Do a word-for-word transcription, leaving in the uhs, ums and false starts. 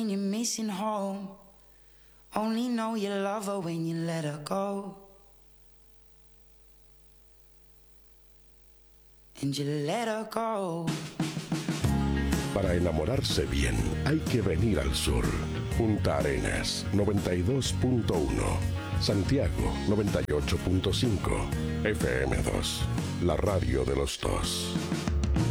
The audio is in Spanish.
You're missing home. Only know you love her when you let her go. And you let her go. Para enamorarse bien, hay que venir al sur. Punta Arenas, noventa y dos punto uno. Santiago, noventa y ocho punto cinco. F M dos, la radio de los dos.